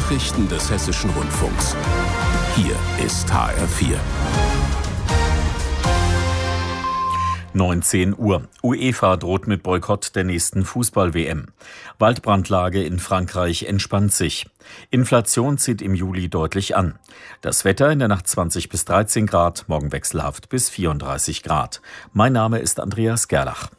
Nachrichten des Hessischen Rundfunks. Hier ist HR4. 19 Uhr. UEFA droht mit Boykott der nächsten Fußball-WM. Waldbrandlage in Frankreich entspannt sich. Inflation zieht im Juli deutlich an. Das Wetter in der Nacht 20 bis 13 Grad, morgen wechselhaft bis 34 Grad. Mein Name ist Andreas Gerlach.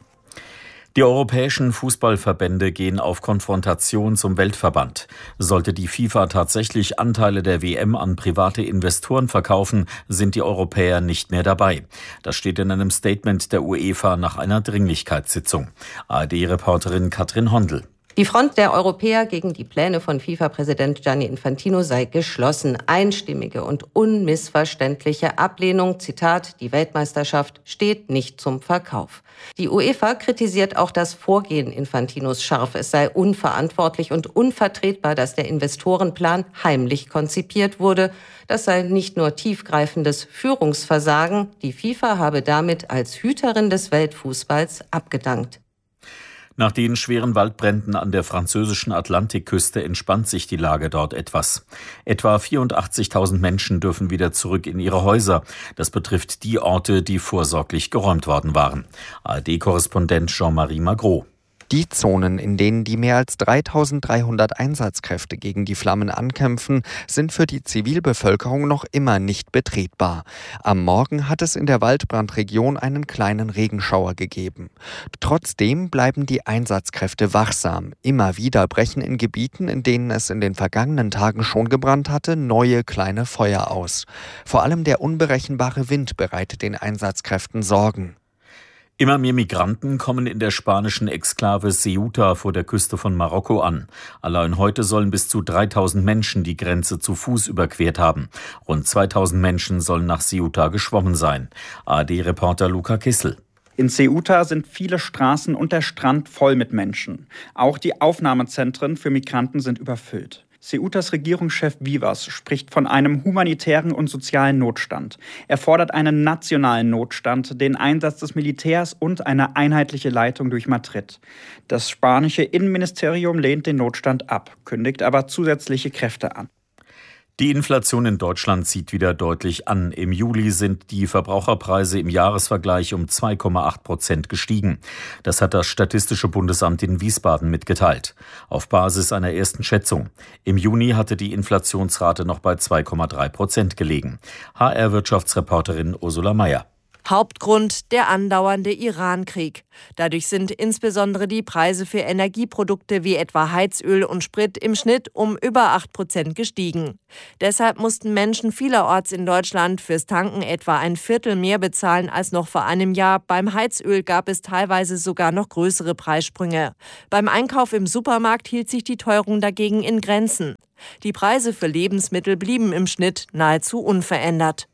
Die europäischen Fußballverbände gehen auf Konfrontation zum Weltverband. Sollte die FIFA tatsächlich Anteile der WM an private Investoren verkaufen, sind die Europäer nicht mehr dabei. Das steht in einem Statement der UEFA nach einer Dringlichkeitssitzung. ARD-Reporterin Katrin Hondel. Die Front der Europäer gegen die Pläne von FIFA-Präsident Gianni Infantino sei geschlossen. Einstimmige und unmissverständliche Ablehnung, Zitat, die Weltmeisterschaft steht nicht zum Verkauf. Die UEFA kritisiert auch das Vorgehen Infantinos scharf. Es sei unverantwortlich und unvertretbar, dass der Investorenplan heimlich konzipiert wurde. Das sei nicht nur tiefgreifendes Führungsversagen. Die FIFA habe damit als Hüterin des Weltfußballs abgedankt. Nach den schweren Waldbränden an der französischen Atlantikküste entspannt sich die Lage dort etwas. Etwa 84.000 Menschen dürfen wieder zurück in ihre Häuser. Das betrifft die Orte, die vorsorglich geräumt worden waren. ARD-Korrespondent Jean-Marie Magro. Die Zonen, in denen die mehr als 3.300 Einsatzkräfte gegen die Flammen ankämpfen, sind für die Zivilbevölkerung noch immer nicht betretbar. Am Morgen hat es in der Waldbrandregion einen kleinen Regenschauer gegeben. Trotzdem bleiben die Einsatzkräfte wachsam. Immer wieder brechen in Gebieten, in denen es in den vergangenen Tagen schon gebrannt hatte, neue kleine Feuer aus. Vor allem der unberechenbare Wind bereitet den Einsatzkräften Sorgen. Immer mehr Migranten kommen in der spanischen Exklave Ceuta vor der Küste von Marokko an. Allein heute sollen bis zu 3.000 Menschen die Grenze zu Fuß überquert haben. Rund 2.000 Menschen sollen nach Ceuta geschwommen sein. ARD-Reporter Luca Kissel. In Ceuta sind viele Straßen und der Strand voll mit Menschen. Auch die Aufnahmezentren für Migranten sind überfüllt. Ceutas Regierungschef Vivas spricht von einem humanitären und sozialen Notstand. Er fordert einen nationalen Notstand, den Einsatz des Militärs und eine einheitliche Leitung durch Madrid. Das spanische Innenministerium lehnt den Notstand ab, kündigt aber zusätzliche Kräfte an. Die Inflation in Deutschland zieht wieder deutlich an. Im Juli sind die Verbraucherpreise im Jahresvergleich um 2,8% gestiegen. Das hat das Statistische Bundesamt in Wiesbaden mitgeteilt. Auf Basis einer ersten Schätzung. Im Juni hatte die Inflationsrate noch bei 2,3% gelegen. HR-Wirtschaftsreporterin Ursula Mayer. Hauptgrund der andauernde Iran-Krieg. Dadurch sind insbesondere die Preise für Energieprodukte wie etwa Heizöl und Sprit im Schnitt um über 8% gestiegen. Deshalb mussten Menschen vielerorts in Deutschland fürs Tanken etwa ein Viertel mehr bezahlen als noch vor einem Jahr. Beim Heizöl gab es teilweise sogar noch größere Preissprünge. Beim Einkauf im Supermarkt hielt sich die Teuerung dagegen in Grenzen. Die Preise für Lebensmittel blieben im Schnitt nahezu unverändert.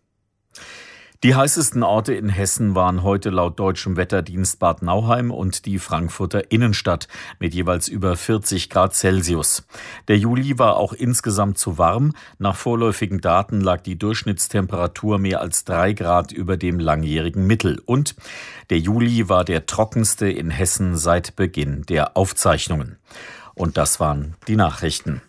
Die heißesten Orte in Hessen waren heute laut deutschem Wetterdienst Bad Nauheim und die Frankfurter Innenstadt mit jeweils über 40 Grad Celsius. Der Juli war auch insgesamt zu warm. Nach vorläufigen Daten lag die Durchschnittstemperatur mehr als 3 Grad über dem langjährigen Mittel. Und der Juli war der trockenste in Hessen seit Beginn der Aufzeichnungen. Und das waren die Nachrichten.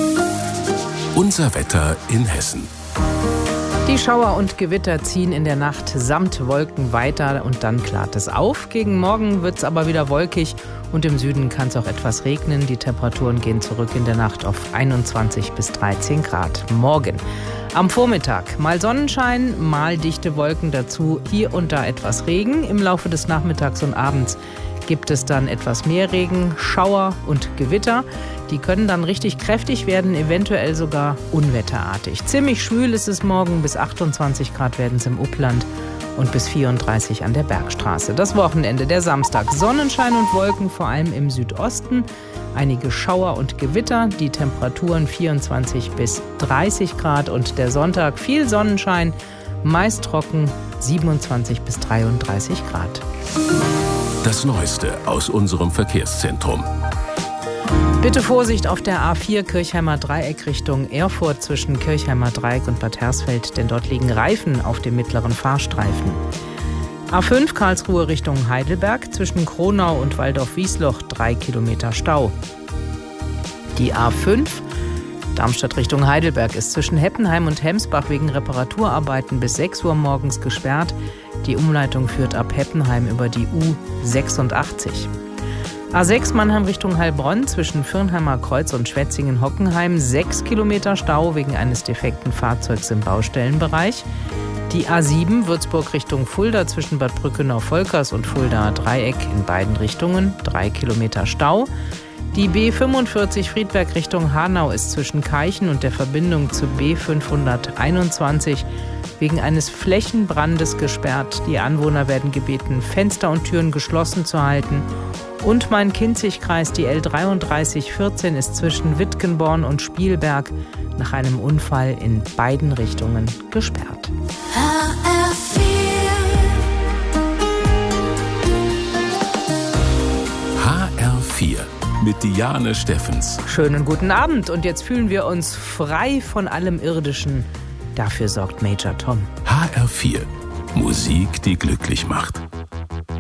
Unser Wetter in Hessen. Die Schauer und Gewitter ziehen in der Nacht samt Wolken weiter und dann klart es auf. Gegen Morgen wird es aber wieder wolkig und im Süden kann es auch etwas regnen. Die Temperaturen gehen zurück in der Nacht auf 21 bis 13 Grad. Morgen am Vormittag mal Sonnenschein, mal dichte Wolken dazu, hier und da etwas Regen. Im Laufe des Nachmittags und Abends gibt es dann etwas mehr Regen, Schauer und Gewitter. Die können dann richtig kräftig werden, eventuell sogar unwetterartig. Ziemlich schwül ist es morgen, bis 28 Grad werden es im Upland und bis 34 an der Bergstraße. Das Wochenende, der Samstag, Sonnenschein und Wolken, vor allem im Südosten. Einige Schauer und Gewitter, die Temperaturen 24 bis 30 Grad und der Sonntag viel Sonnenschein, meist trocken, 27 bis 33 Grad. Das Neueste aus unserem Verkehrszentrum. Bitte Vorsicht auf der A4 Kirchheimer Dreieck Richtung Erfurt zwischen Kirchheimer Dreieck und Bad Hersfeld, denn dort liegen Reifen auf dem mittleren Fahrstreifen. A5 Karlsruhe Richtung Heidelberg zwischen Kronau und Waldorf-Wiesloch 3 Kilometer Stau. Die A5 Darmstadt Richtung Heidelberg ist zwischen Heppenheim und Hemsbach wegen Reparaturarbeiten bis 6 Uhr morgens gesperrt. Die Umleitung führt ab Heppenheim über die U86. A6 Mannheim Richtung Heilbronn zwischen Fürnheimer Kreuz und Schwetzingen-Hockenheim 6 Kilometer Stau wegen eines defekten Fahrzeugs im Baustellenbereich. Die A7 Würzburg Richtung Fulda zwischen Bad Brückenau-Volkers und Fuldaer Dreieck in beiden Richtungen 3 Kilometer Stau. Die B45 Friedberg Richtung Hanau ist zwischen Keichen und der Verbindung zu B521 wegen eines Flächenbrandes gesperrt. Die Anwohner werden gebeten, Fenster und Türen geschlossen zu halten. Und Main-Kinzig-Kreis, die L3314 ist zwischen Wittgenborn und Spielberg nach einem Unfall in beiden Richtungen gesperrt. HR4 mit Diane Steffens. Schönen guten Abend und jetzt fühlen wir uns frei von allem Irdischen. Dafür sorgt Major Tom. HR4, Musik, die glücklich macht.